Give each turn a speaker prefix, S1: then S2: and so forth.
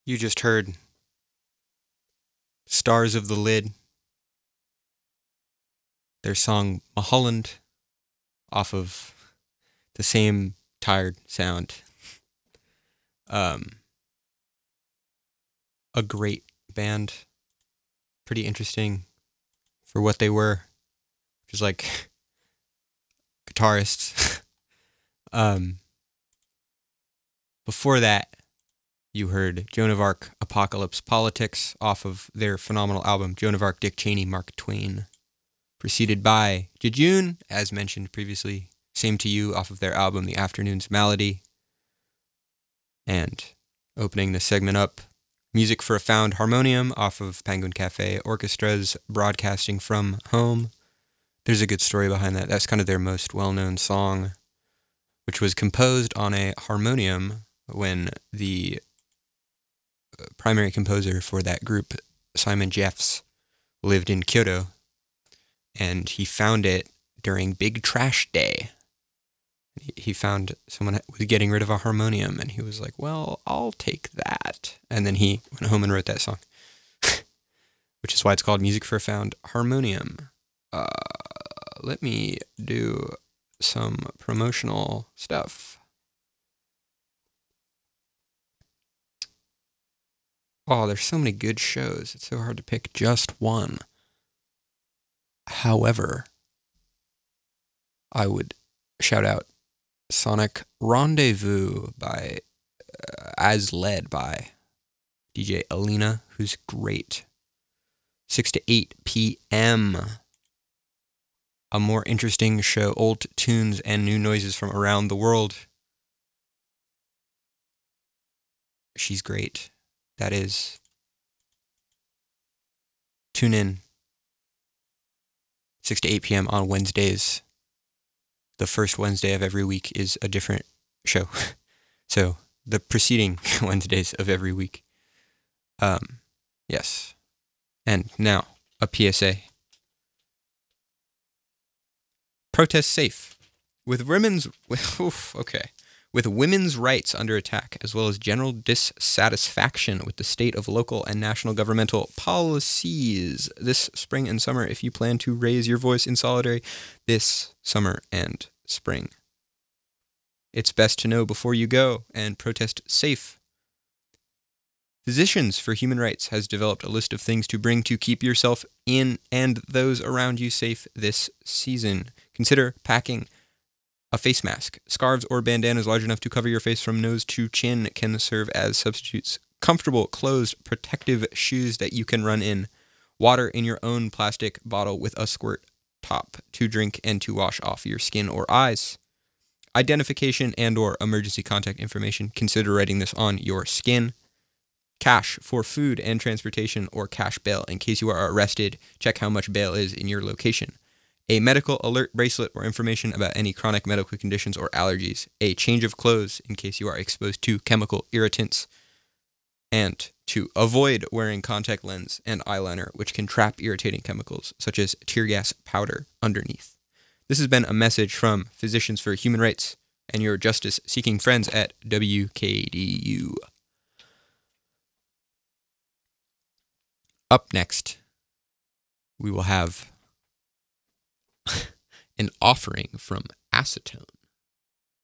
S1: You just heard Stars of the Lid, their song Mulholland, off of the same Tired Sound. A great band, pretty interesting for what they were, just like guitarists. Before that, you heard Joan of Arc, Apocalypse Politics, off of their phenomenal album, Joan of Arc, Dick Cheney, Mark Twain. Preceded by Jejune, as mentioned previously, Same to You, off of their album, The Afternoon's Malady. And opening the segment up, Music for a Found Harmonium, off of Penguin Cafe Orchestra's Broadcasting from Home. There's a good story behind that. That's kind of their most well-known song, which was composed on a harmonium when the primary composer for that group, Simon Jeffs, lived in Kyoto, and he found it during Big Trash Day. He found someone was getting rid of a harmonium, and he was like, well, I'll take that. And then he went home and wrote that song, which is why it's called Music for a Found Harmonium. Let me do some promotional stuff. Oh, there's so many good shows. It's so hard to pick just one. However, I would shout out Sonic Rendezvous by, as led by DJ Alina, who's great. 6 to 8 p.m. A more interesting show, old tunes and new noises from around the world. She's great. That is, tune in 6 to 8 p.m. on Wednesdays. The first Wednesday of every week is a different show. So the preceding Wednesdays of every week. Yes. And now, a PSA. Protest safe. With women's rights under attack, as well as general dissatisfaction with the state of local and national governmental policies this spring and summer, if you plan to raise your voice in solidarity this summer and spring, it's best to know before you go and protest safe. Physicians for Human Rights has developed a list of things to bring to keep yourself in and those around you safe this season. Consider packing a face mask. Scarves or bandanas large enough to cover your face from nose to chin can serve as substitutes. Comfortable, closed, protective shoes that you can run in. Water in your own plastic bottle with a squirt top to drink and to wash off your skin or eyes. Identification and or emergency contact information. Consider writing this on your skin. Cash for food and transportation or cash bail in case you are arrested. Check how much bail is in your location. A medical alert bracelet or information about any chronic medical conditions or allergies. A change of clothes in case you are exposed to chemical irritants. And to avoid wearing contact lens and eyeliner, which can trap irritating chemicals, such as tear gas powder, underneath. This has been a message from Physicians for Human Rights and your justice-seeking friends at WKDU. Up next, we will have an offering from Acetone.